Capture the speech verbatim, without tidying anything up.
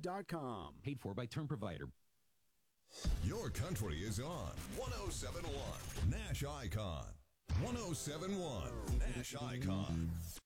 dot com. Paid for by Term Provider. Your country is on one oh seven point one Nash Icon. one oh seven point one Nash Icon.